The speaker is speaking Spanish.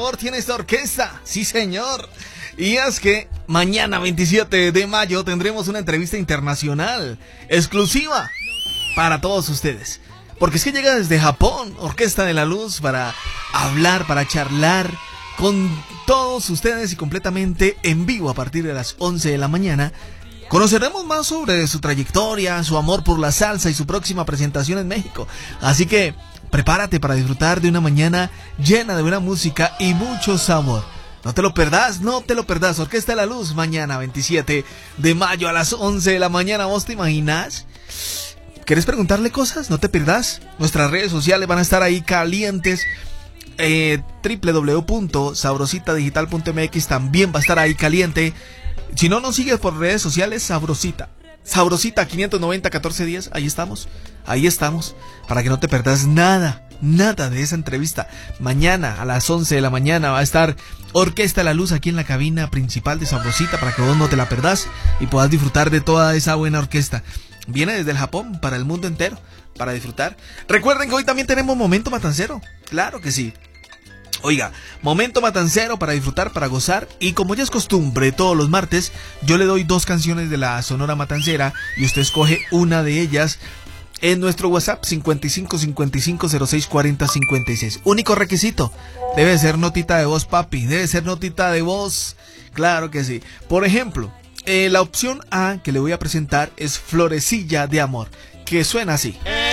Tiene esta orquesta, sí señor. Y es que mañana 27 de mayo tendremos una entrevista internacional exclusiva para todos ustedes. Porque es que llega desde Japón, Orquesta de la Luz, para hablar, para charlar con todos ustedes y completamente en vivo a partir de las 11 de la mañana. Conoceremos más sobre su trayectoria, su amor por la salsa y su próxima presentación en México. Así que prepárate para disfrutar de una mañana llena de buena música y mucho sabor. No te lo perdás, no te lo perdás. Orquesta de la Luz, mañana 27 de mayo a las 11 de la mañana. ¿Vos te imaginas? ¿Quieres preguntarle cosas? No te perdás. Nuestras redes sociales van a estar ahí calientes. www.sabrositadigital.mx también va a estar ahí caliente. Si no nos sigues por redes sociales, Sabrosita 590 1410, ahí estamos, para que no te perdas nada de esa entrevista. Mañana a las 11 de la mañana va a estar Orquesta de la Luz aquí en la cabina principal de Sabrosita, para que vos no te la perdás y puedas disfrutar de toda esa buena orquesta. Viene desde el Japón para el mundo entero, para disfrutar. Recuerden que hoy también tenemos Momento Matancero, claro que sí. Oiga, Momento Matancero para disfrutar, para gozar. Y como ya es costumbre, todos los martes yo le doy 2 canciones de la Sonora Matancera y usted escoge una de ellas en nuestro WhatsApp 55 55 06 40 56. Único requisito, debe ser notita de voz, papi, debe ser notita de voz. Claro que sí. Por ejemplo, la opción A que le voy a presentar es Florecilla de Amor, que suena así.